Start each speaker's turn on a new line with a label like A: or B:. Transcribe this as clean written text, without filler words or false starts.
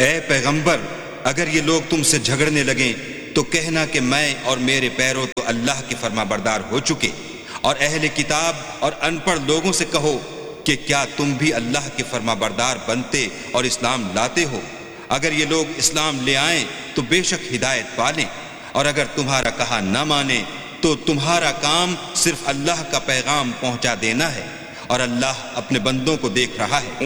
A: ए पैगंबर, अगर ये लोग तुमसे झगड़ने लगें तो कहना कि मैं और मेरे पैरों तो अल्लाह के फरमाबरदार हो चुके, और अहले किताब और अनपढ़ लोगों से कहो कि क्या तुम भी अल्लाह के फरमाबरदार बनते और इस्लाम लाते हो। अगर ये लोग इस्लाम ले आएं तो बेशक हिदायत पालें, और अगर तुम्हारा कहा न माने तो तुम्हारा काम सिर्फ अल्लाह का पैगाम पहुंचा देना है, और अल्लाह अपने बंदों को देख रहा है।